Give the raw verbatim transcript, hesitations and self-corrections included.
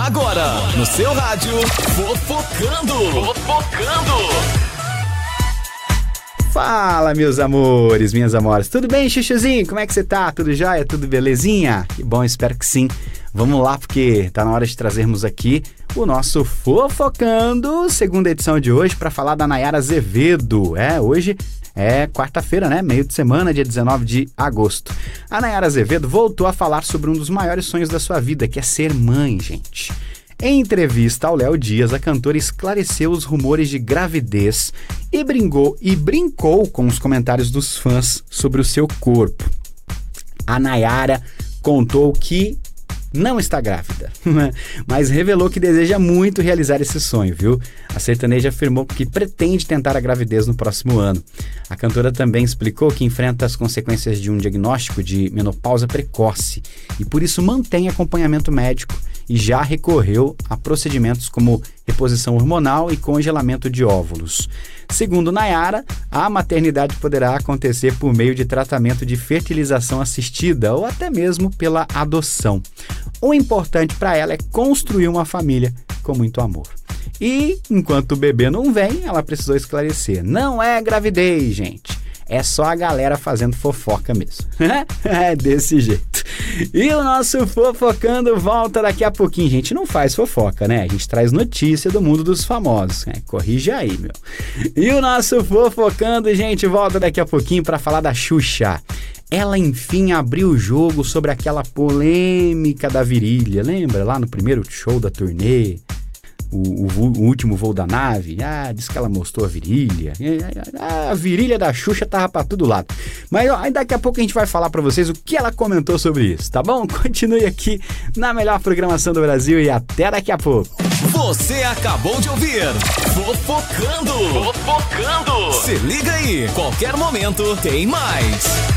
Agora, no seu rádio, Fofocando. Fofocando. Fala, meus amores, minhas amores. Tudo bem, Chuchuzinho? Como é que você tá? Tudo jóia? Tudo belezinha? Que bom, espero que sim. Vamos lá, porque tá na hora de trazermos aqui o nosso Fofocando, segunda edição de hoje, para falar da Nayara Azevedo. É, hoje é quarta-feira, né? Meio de semana, dia dezenove de agosto. A Nayara Azevedo voltou a falar sobre um dos maiores sonhos da sua vida, que é ser mãe, gente. Em entrevista ao Léo Dias, a cantora esclareceu os rumores de gravidez e brincou, e brincou com os comentários dos fãs sobre o seu corpo. A Nayara contou que não está grávida, mas revelou que deseja muito realizar esse sonho, viu? A sertaneja afirmou que pretende tentar a gravidez no próximo ano. A cantora também explicou que enfrenta as consequências de um diagnóstico de menopausa precoce e por isso mantém acompanhamento médico e já recorreu a procedimentos como reposição hormonal e congelamento de óvulos. Segundo Nayara, a maternidade poderá acontecer por meio de tratamento de fertilização assistida ou até mesmo pela adoção. O importante para ela é construir uma família com muito amor. E, enquanto o bebê não vem, ela precisou esclarecer. Não é gravidez, gente. É só a galera fazendo fofoca mesmo. É desse jeito. E o nosso Fofocando volta daqui a pouquinho. Gente, não faz fofoca, né? A gente traz notícia do mundo dos famosos. Né? Corrija aí, meu. E o nosso Fofocando, gente, volta daqui a pouquinho para falar da Xuxa. Ela, enfim, abriu o jogo sobre aquela polêmica da virilha. Lembra? Lá no primeiro show da turnê. O, o, o último voo da nave, ah, disse que ela mostrou a virilha, ah, a virilha da Xuxa tava pra todo lado. Mas ó, daqui a pouco a gente vai falar pra vocês o que ela comentou sobre isso, tá bom? Continue aqui na melhor programação do Brasil e até daqui a pouco. Você acabou de ouvir Fofocando. Fofocando. Se liga aí, qualquer momento tem mais.